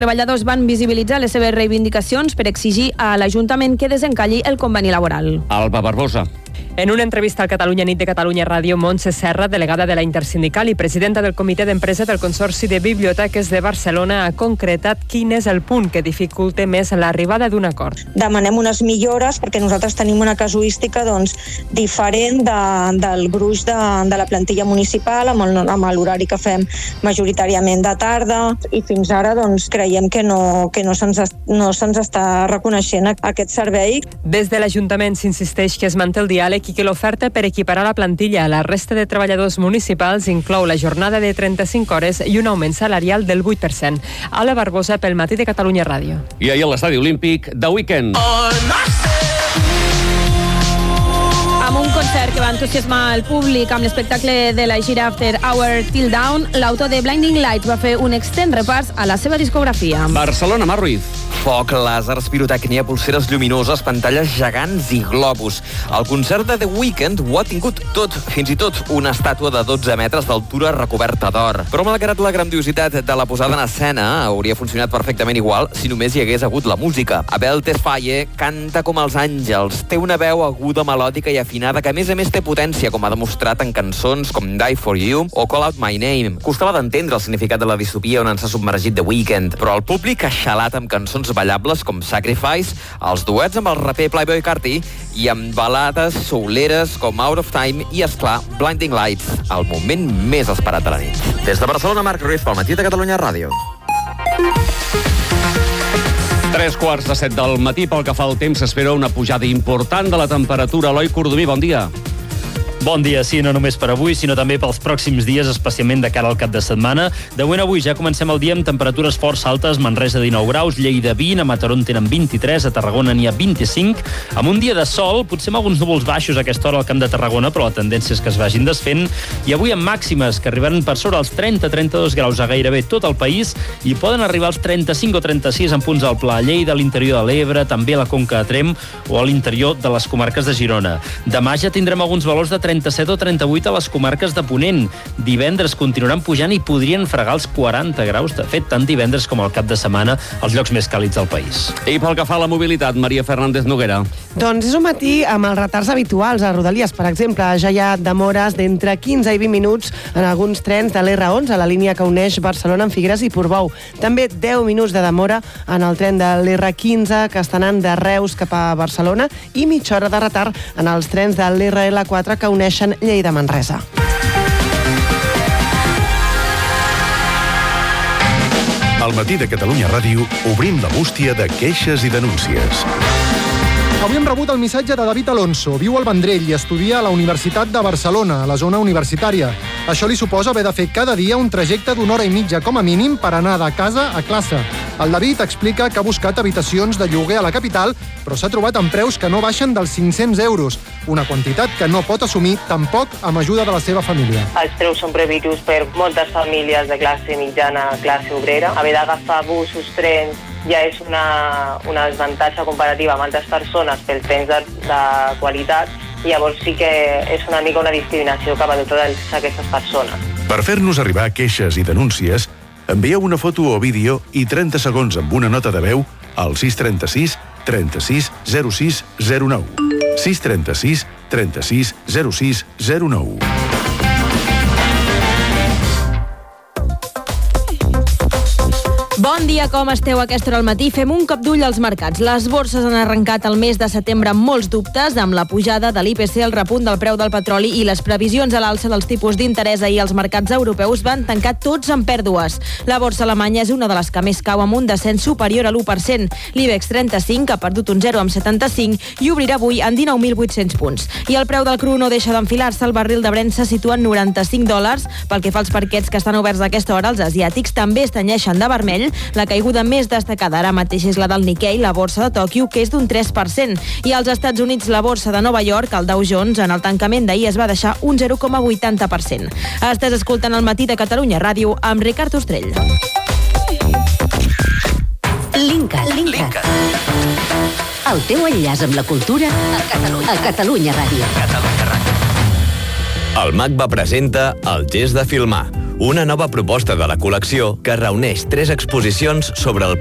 Treballadors van visibilitzar les seves reivindicacions per exigir a l'Ajuntament que desencalli el conveni laboral. Alba Barbosa. En una entrevista al Catalunya Nit de Catalunya Ràdio, Montse Serra, delegada de la Intersindical i presidenta del Comitè d'Empresa del Consorci de Biblioteques de Barcelona, ha concretat quin és el punt que dificulta més l'arribada d'un acord. Demanem unes millores perquè nosaltres tenim una casuística diferent del gruix de la plantilla municipal amb l'horari que fem majoritàriament de tarda i fins ara creiem que no se'ns està reconeixent aquest servei. Des de l'Ajuntament s'insisteix que es manté el diàleg i que l'oferta per equiparar la plantilla a la resta de treballadors municipals inclou la jornada de 35 hores i un augment salarial del 8%. Ala Barbosa pel Matí de Catalunya Ràdio. I ahir a l'Estadi Olímpic, The Weeknd. Amb un concert que va entusiasmar el públic amb l'espectacle de la gira After Hour Till Down, l'autor de Blinding Lights va fer un extens repàs a la seva discografia. Barcelona, Mar Ruiz. Foc, làsers, pirotècnia, pulseres lluminoses, pantalles gegants i globus. El concert de The Weeknd ho ha tingut tot, fins i tot una estàtua de 12 metres d'altura recoberta d'or. Però malgrat la grandiositat de la posada en escena, hauria funcionat perfectament igual si només hi hagués hagut la música. Abel Tesfaye canta com els àngels, té una veu aguda, melòdica i afinada que a més té potència, com ha demostrat en cançons com Die For You o Call Out My Name. Costava d'entendre el significat de la distopia on ens ha submergit The Weeknd, però el públic ha xalat amb cançons ballables com Sacrifice, els duets amb el raper Playboi Carti i amb balades souleres com Out of Time i, esclar, Blinding Lights, el moment més esperat de la nit. Des de Barcelona, Marc Ruiz, pel Matí de Catalunya Ràdio. 7:03 del matí. Pel que fa al temps, s'espera una pujada important de la temperatura. Eloi Cordomí, bon dia. Bon dia, sí, no només per avui, sinó també pels pròxims dies, especialment de cara al cap de setmana. De moment avui ja comencem el dia amb temperatures força altes, Manresa 19 graus, Lleida 20, a Mataró en tenen 23, a Tarragona n'hi ha 25. Amb un dia de sol, potser amb alguns núvols baixos a aquesta hora al Camp de Tarragona, però la tendència és que es vagin desfent. I avui amb màximes que arribaran per sobre els 30-32 graus a gairebé tot el país i poden arribar als 35 o 36 en punts al Pla, a Lleida, a l'interior de l'Ebre, també a la Conca de Tremp o a l'interior de les comarques de Girona. Demà ja tindrem alguns valors de 37 o 38 a les comarques de Ponent. Divendres continuaran pujant i podrien fregar els 40 graus. De fet, tant divendres com al cap de setmana, els llocs més càlids del país. I pel que fa a la mobilitat, Maria Fernández Noguera. Doncs és un matí amb els retards habituals a Rodalies. Per exemple, ja hi ha demores d'entre 15 i 20 minuts en alguns trens de l'R11, a la línia que uneix Barcelona amb Figueres i Portbou. També 10 minuts de demora en el tren de l'R15, que està anant de Reus cap a Barcelona, i mitja hora de retard en els trens de l'RL4 que uneixen Lleida-Manresa. Al Matí de Catalunya Ràdio obrim la bústia de queixes i denúncies. Avui hem rebut el missatge de David Alonso. Viu al Vendrell i estudia a la Universitat de Barcelona, a la zona universitària. Això li suposa haver de fer cada dia un trajecte d'una hora i mitja com a mínim per anar de casa a classe. El David explica que ha buscat habitacions de lloguer a la capital, però s'ha trobat amb preus que no baixen dels 500 euros, una quantitat que no pot assumir tampoc amb ajuda de la seva família. Els preus són previstos per moltes famílies de classe mitjana, classe obrera. Haver d'agafar busos, trens, ja és una desavantatge comparativa amb altres persones pel temps de qualitat, i llavors sí que és una mica una discriminació cap a totes aquestes persones. Per fer-nos arribar queixes i denúncies, envieu una foto o vídeo i 30 segons amb una nota de veu al 636 36 06 09. 636 36 06 09. Bon dia, com esteu a aquesta hora al matí? Fem un cop d'ull als mercats. Les borses han arrencat el mes de setembre amb molts dubtes, amb la pujada de l'IPC, el repunt del preu del petroli i les previsions a l'alça dels tipus d'interès. Ahir els mercats europeus van tancar tots amb pèrdues. La borsa alemanya és una de les que més cau, amb un descens superior a l'1%. L'IBEX 35 ha perdut un 0,75 i obrirà avui en 19.800 punts. I el preu del cru no deixa d'enfilar-se. El barril de Brent se situa en $95. Pel que fa als parquets que estan oberts a aquesta hora, els asiàtics també es tenyeixen de vermell. La caiguda més destacada ara mateix és la del Nikkei, la borsa de Tòquio, que és d'un 3%. I als Estats Units, la borsa de Nova York, el Dow Jones, en el tancament d'ahir es va deixar un 0,80%. Estàs escoltant el Matí de Catalunya Ràdio amb Ricard Ostrell. Linkat. El teu enllaç amb la cultura a Catalunya Ràdio. El MACBA presenta El gest de filmar, una nova proposta de la col·lecció que reuneix 3 exposicions sobre el